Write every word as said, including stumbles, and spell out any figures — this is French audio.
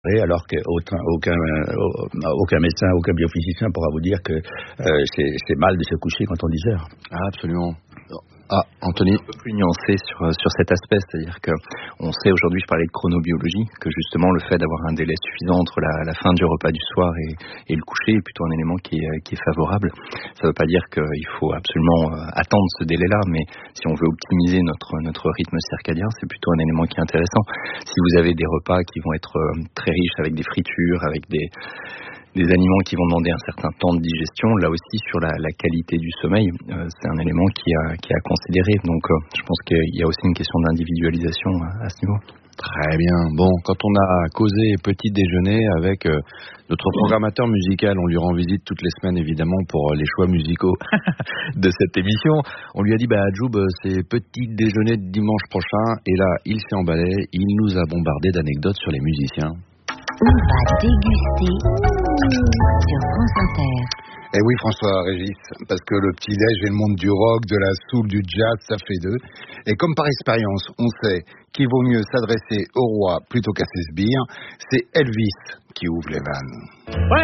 alors qu'aucun aucun, euh, aucun médecin, aucun biophysicien pourra vous dire que euh, c'est, c'est mal de se coucher quand on digère. Ah, absolument. Ah, Anthony. Un peu plus nuancé sur, sur cet aspect, c'est-à-dire que on sait aujourd'hui, je parlais de chronobiologie, que justement le fait d'avoir un délai suffisant entre la, la fin du repas du soir et, et le coucher est plutôt un élément qui est, qui est favorable. Ça ne veut pas dire qu'il faut absolument attendre ce délai-là, mais si on veut optimiser notre, notre rythme circadien, c'est plutôt un élément qui est intéressant. Si vous avez des repas qui vont être très riches avec des fritures, avec des des aliments qui vont demander un certain temps de digestion, là aussi sur la, la qualité du sommeil, euh, c'est un élément qui a, qui a à considérer. Donc euh, je pense qu'il y a aussi une question d'individualisation à, à ce niveau. Très bien. Bon, quand on a causé petit déjeuner avec euh, notre programmateur musical, on lui rend visite toutes les semaines évidemment pour les choix musicaux de cette émission. On lui a dit, bah Adjoub, c'est petit déjeuner de dimanche prochain, et là il s'est emballé, il nous a bombardé d'anecdotes sur les musiciens. On va déguster sur France Inter. Eh oui, François Régis, parce que le petit-déj et le monde du rock, de la soul, du jazz, ça fait deux. Et comme par expérience, on sait qu'il vaut mieux s'adresser au roi plutôt qu'à ses sbires, c'est Elvis qui ouvre les vannes. Ouais.